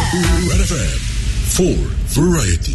Red FM for variety.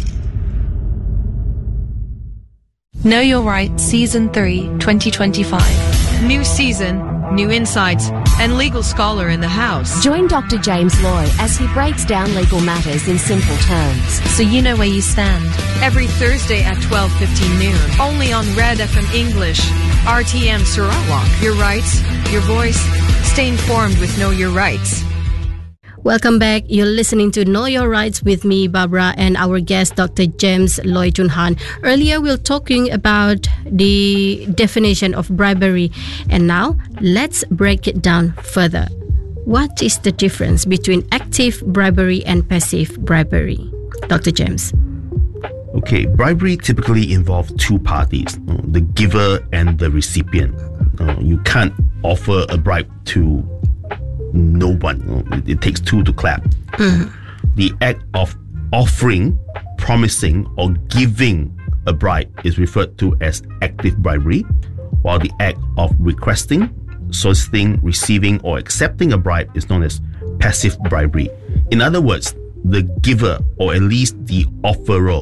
Know Your Right Season 3 2025. New season, new insights, and legal scholar in the house. Join Dr. James Loy as he breaks down legal matters in simple terms, so you know where you stand. Every Thursday at 12:15 noon, only on Red FM English, RTM Sarawak. Your rights, your voice. Stay informed with Know Your Rights. Welcome back. You're listening to Know Your Rights with me, Barbara, and our guest, Dr. James Loy Chun Han. Earlier, we were talking about the definition of bribery, and now let's break it down further. What is the difference between active bribery and passive bribery? Dr. James. Okay, bribery typically involves two parties, the giver and the recipient. You can't offer a bribe to no one. It takes two to clap. The act of offering, promising, or giving a bribe is referred to as active bribery, while the act of requesting, soliciting, receiving, or accepting a bribe is known as passive bribery. In other words, the giver, or at least the offerer,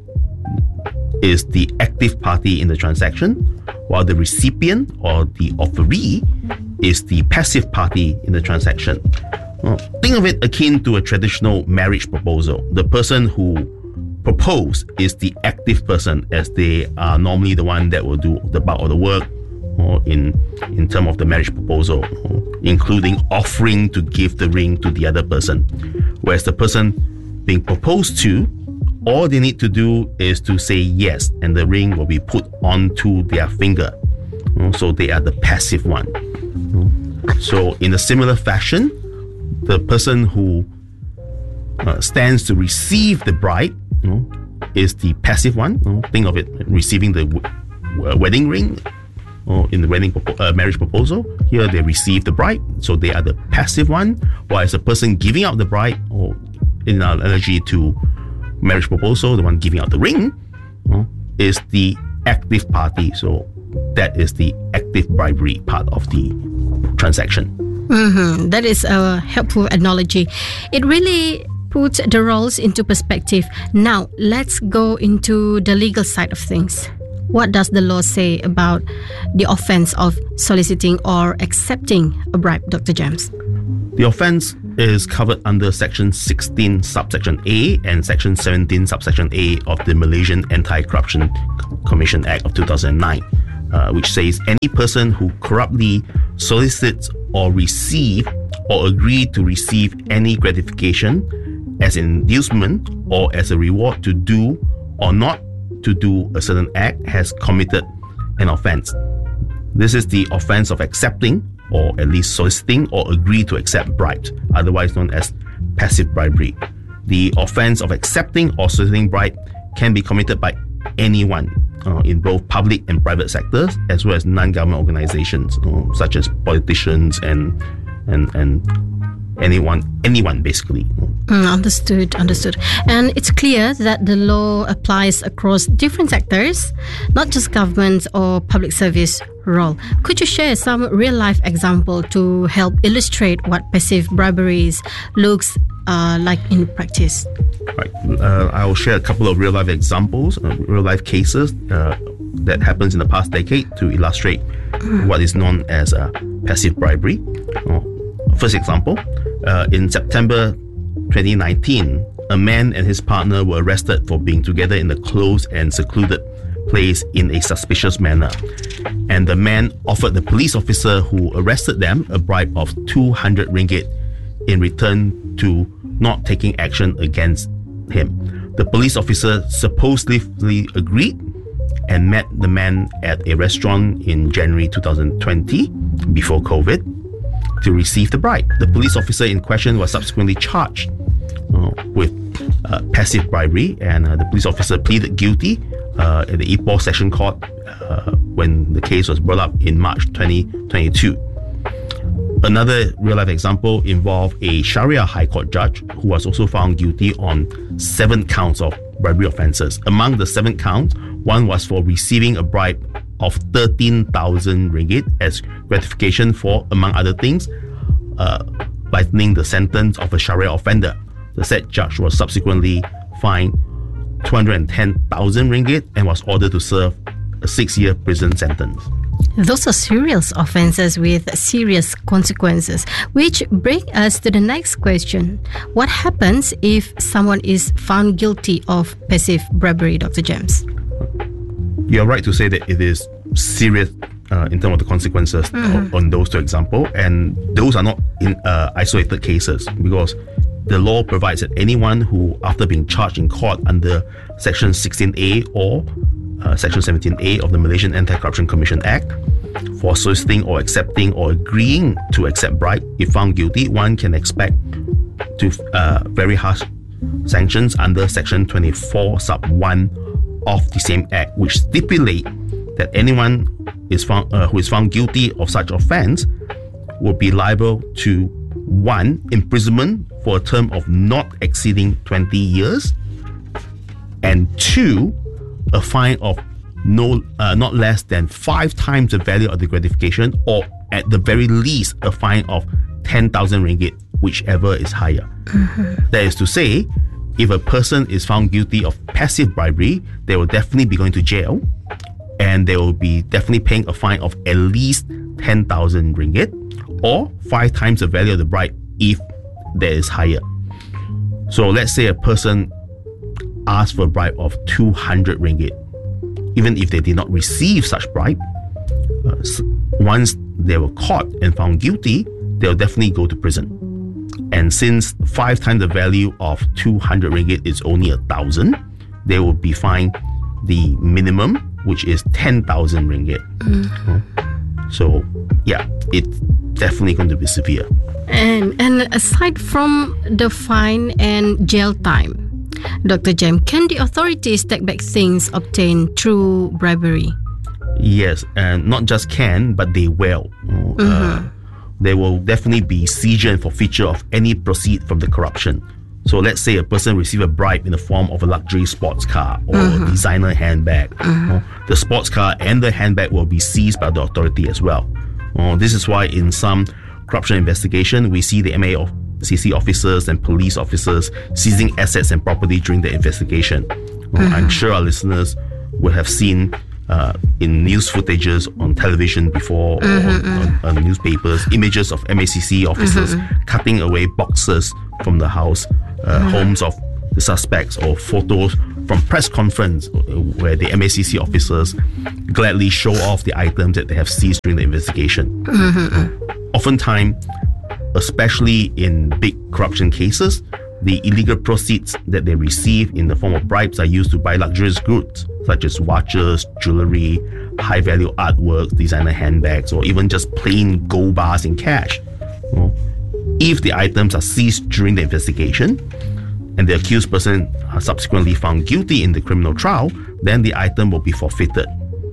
is the active party in the transaction, while the recipient or the offeree is the passive party in the transaction. Think of it akin to a traditional marriage proposal. The person who proposed is the active person, as they are normally the one that will do the bulk of the work, or in terms of the marriage proposal, including offering to give the ring to the other person. Whereas the person being proposed to, all they need to do is to say yes, and the ring will be put onto their finger. So they are the passive one. So in a similar fashion, the person who stands to receive the bride is the passive one. Think of it, receiving the wedding ring, in the wedding marriage proposal. Here they receive the bride, so they are the passive one, whereas the person giving out the bride, or in our analogy to marriage proposal, the one giving out the ring, is the active party. So that is the active bribery part of the transaction. That is a helpful analogy. It really puts the roles into perspective. Now, let's go into the legal side of things. What does the law say about the offense of soliciting or accepting a bribe, Dr. James? The offense is covered under Section 16, Subsection A and Section 17, Subsection A of the Malaysian Anti-Corruption Commission Act of 2009, which says any person who corruptly solicits or receive or agree to receive any gratification as an inducement or as a reward to do or not to do a certain act has committed an offense. This is the offense of accepting, or at least soliciting or agree to accept bribes, otherwise known as passive bribery. The offense of accepting or soliciting bribe can be committed by anyone in both public and private sectors, as well as non-government organizations, such as politicians and anyone basically. Understood. And it's clear that the law applies across different sectors, not just government or public service role. Could you share some real-life example to help illustrate what passive bribery looks like in practice? Right. I will share a couple of real-life examples, real-life cases that happens in the past decade to illustrate what is known as passive bribery. First example, in September 2019, a man and his partner were arrested for being together in a closed and secluded place in a suspicious manner. And the man offered the police officer who arrested them a bribe of 200 ringgit in return to not taking action against him. The police officer supposedly agreed and met the man at a restaurant in January 2020, before COVID, to receive the bribe. The police officer in question was subsequently charged with passive bribery, and the police officer pleaded guilty at the Ipoh Session Court when the case was brought up in March 2022. Another real-life example involved a Sharia High Court judge who was also found guilty on 7 counts of bribery offences. Among the 7 counts, one was for receiving a bribe of 13,000 ringgit as gratification for, among other things, lightening the sentence of a Sharia offender, The said judge was subsequently fined 210,000 ringgit and was ordered to serve a 6-year prison sentence. Those are serious offences with serious consequences, which bring us to the next question. What happens if someone is found guilty of passive bribery, Dr. James? You're right to say that it is serious in terms of the consequences on those two examples, and those are not in isolated cases, because the law provides that anyone who, after being charged in court under Section 16A or Section 17A of the Malaysian Anti-Corruption Commission Act, for soliciting or accepting or agreeing to accept bribe, if found guilty, one can expect to very harsh sanctions under Section 24 sub 1 of the same Act, which stipulate that anyone is found who is found guilty of such offence will be liable to 1. imprisonment for a term of not exceeding 20 years, and 2. a fine of not less than 5 times the value of the gratification, or at the very least a fine of 10,000 ringgit, whichever is higher. That is to say, if a person is found guilty of passive bribery, they will definitely be going to jail, and they will be definitely paying a fine of at least 10,000 ringgit, or 5 times the value of the bribe if that is higher. So let's say a person asks for a bribe of 200 ringgit. Even if they did not receive such bribe, once they were caught and found guilty, they'll definitely go to prison. And since 5 times the value of 200 ringgit is only 1,000, they will be fined the minimum, which is 10,000 ringgit. So yeah, it's definitely going to be severe. And aside from the fine and jail time, Dr. Jem, can the authorities take back things obtained through bribery? Yes, and not just can, but they will. There will definitely be seizure and forfeiture of any proceed from the corruption. So let's say a person received a bribe in the form of a luxury sports car or a designer handbag. The sports car and the handbag will be seized by the authority as well. This is why in some corruption investigation, we see the MACC officers and police officers seizing assets and property during the investigation. I'm sure our listeners would have seen in news footages on television before, or on newspapers, images of MACC officers cutting away boxes from the house, homes of the suspects, or photos from press conference where the MACC officers gladly show off the items that they have seized during the investigation. Oftentimes, especially in big corruption cases, the illegal proceeds that they receive in the form of bribes are used to buy luxurious goods such as watches, jewelry, high-value artworks, designer handbags, or even just plain gold bars in cash. If the items are seized during the investigation and the accused person are subsequently found guilty in the criminal trial, then the item will be forfeited.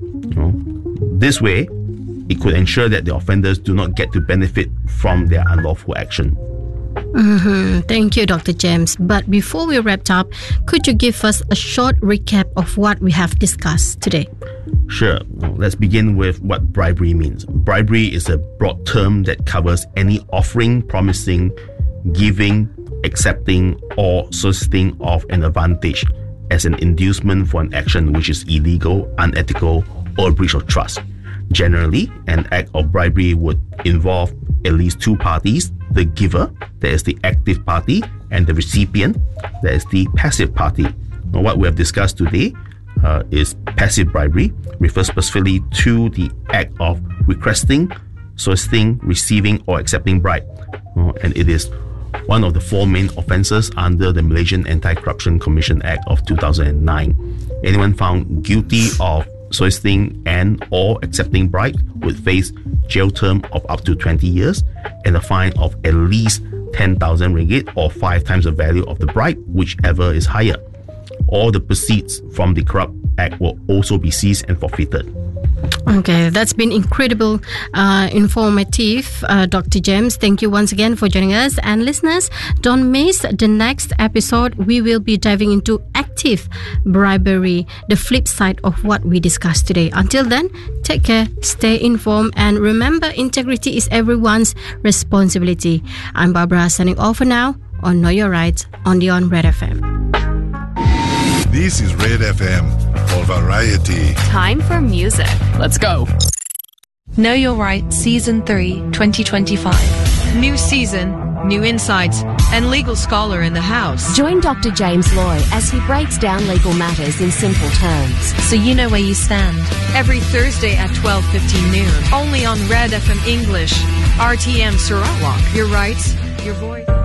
This way, it could ensure that the offenders do not get to benefit from their unlawful action. Thank you, Dr. James. But before we wrap up, could you give us a short recap of what we have discussed today? Sure. Let's begin with what bribery means. Bribery is a broad term that covers any offering, promising, giving, accepting, or soliciting of an advantage as an inducement for an action which is illegal, unethical, or a breach of trust. Generally, an act of bribery would involve at least 2 parties: the giver, that is the active party, and the recipient, that is the passive party. Now, what we have discussed today is passive bribery, refers specifically to the act of requesting, soliciting, receiving, or accepting bribe. And it is one of the 4 main offences under the Malaysian Anti-Corruption Commission Act of 2009. Anyone found guilty of soliciting and or accepting bribe would face jail term of up to 20 years and a fine of at least 10,000 ringgit or 5 times the value of the bribe, whichever is higher. All the proceeds from the corrupt act will also be seized and forfeited. Okay, that's been incredible, informative, Dr. James. Thank you once again for joining us. And listeners, don't miss the next episode. We will be diving into active bribery, the flip side of what we discussed today. Until then, take care, stay informed, and remember, integrity is everyone's responsibility. I'm Barbara, signing off for now. on Know Your Rights, only on Red FM. This is Red FM for variety. Time for music. Let's go. Know Your Rights Season 3, 2025. New season, new insights, and legal scholar in the house. Join Dr. James Loy as he breaks down legal matters in simple terms. So you know where you stand. Every Thursday at 12:15 noon. Only on Red FM English. RTM Sarawak. Your rights, your voice.